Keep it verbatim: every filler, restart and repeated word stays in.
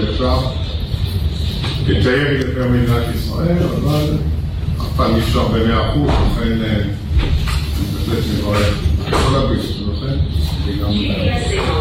אפשר לתאר יותר מדינת ישראל, אבל אף פעם אי אפשר במאה אחוז, לכן אני בהחלט מברך כל הביס שלכם, וגם